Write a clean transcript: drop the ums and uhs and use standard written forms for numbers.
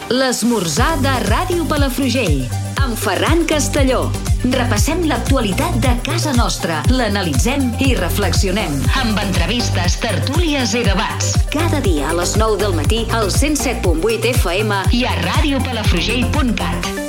L'esmorzar de Ràdio Palafrugell, amb Ferran Castelló. Repassem l'actualitat de casa nostra, l'analitzem i reflexionem. Amb entrevistes, tertúlies i debats. Cada dia a les 9 del matí al 107.8 FM i a radiopalafrugell.cat.